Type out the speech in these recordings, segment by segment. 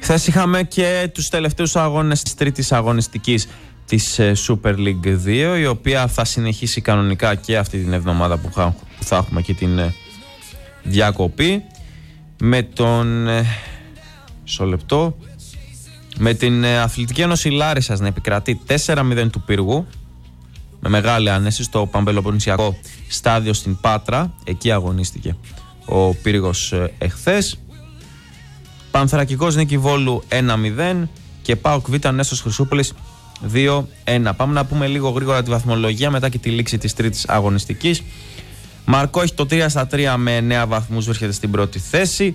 Χθες είχαμε και τους τελευταίους αγώνες της τρίτης αγωνιστικής της Super League 2, η οποία θα συνεχίσει κανονικά και αυτή την εβδομάδα που θα έχουμε και την διακοπή, με τον με την Αθλητική Ένωση Λάρισσας να επικρατεί 4-0 του Πύργου, με μεγάλη άνεση στο Παμπελοποννησιακό στάδιο στην Πάτρα. Εκεί αγωνίστηκε ο Πύργος εχθές. Πανθρακικός νίκη Βόλου 1-0 και ΠΑΟΚ Β Νέστος Χρυσούπολης 2-1. Πάμε να πούμε λίγο γρήγορα τη βαθμολογία μετά και τη λήξη της τρίτης αγωνιστικής. Μαρκό έχει το 3-3 με 9 βαθμούς, βρίσκεται στην πρώτη θέση.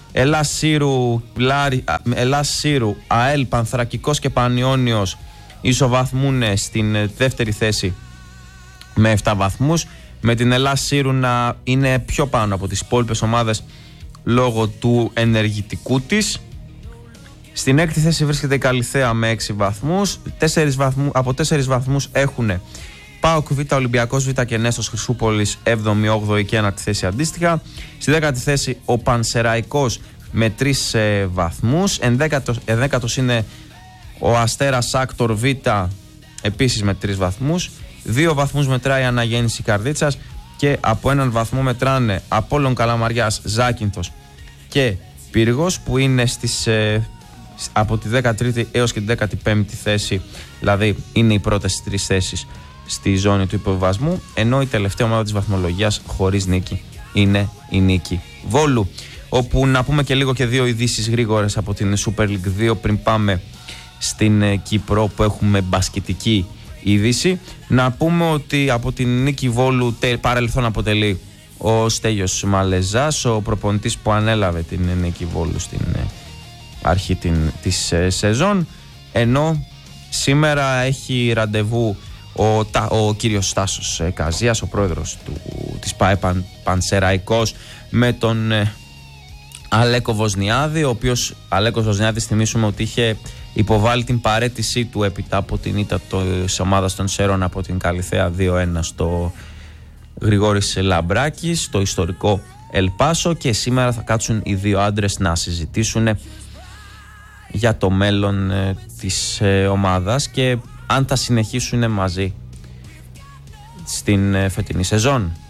Ελλάς Σύρου, ΑΕΛ, Πανθρακικός και Πανιώνιος ισοβαθμούν στην δεύτερη θέση με 7 βαθμούς, με την Ελλάς Σύρου να είναι πιο πάνω από τις υπόλοιπες ομάδες λόγω του ενεργητικού της. Στην έκτη θέση βρίσκεται η Καλιθέα με 6 βαθμούς. Από 4 βαθμούς έχουν ΠΑΟΚ Β, Ολυμπιακός Β και Νέστος Χρυσούπολης 7η, 8η και 9η θέση αντίστοιχα. Στη 10η θέση ο Πανσεραϊκός με 3 βαθμούς. 11ος είναι ο Αστέρας Άκτορ Β, επίσης με 3 βαθμούς. 2 βαθμούς μετράει η Αναγέννηση Καρδίτσας και από 1 βαθμό μετράνε Απόλλων Καλαμαριάς, Ζάκυνθος και Πύργος, που είναι από τη 13η έως και την 15η θέση, δηλαδή είναι οι πρώτες 3 θέσεις στη ζώνη του υποβιβασμού, ενώ η τελευταία ομάδα της βαθμολογίας χωρίς νίκη είναι η Νίκη Βόλου. Όπου να πούμε και λίγο και 2 ειδήσεις γρήγορες από την Super League 2 πριν πάμε στην Κύπρο, που έχουμε μπασκετική είδηση. Να πούμε ότι από την Νίκη Βόλου παρελθόν αποτελεί ο Στέλιος Μαλεζάς, ο προπονητής που ανέλαβε την Νίκη Βόλου στην αρχή της σεζόν, ενώ σήμερα έχει ραντεβού ο κύριος Στάσος Καζίας, ο πρόεδρος της ΠΑΕ Πανσεραϊκός, με τον Αλέκο Βοσνιάδη, ο οποίος Αλέκος Βοσνιάδης, θυμίσουμε ότι είχε υποβάλει την παραίτησή του έπειτα από την ήττα της ομάδας των Σέρων από την Καλιθέα 2-1 στο Γρηγόρης Λαμπράκης, στο ιστορικό Ελπάσο, και σήμερα θα κάτσουν οι δύο άντρες να συζητήσουν για το μέλλον της ομάδας και αν θα συνεχίσουν μαζί στην φετινή σεζόν.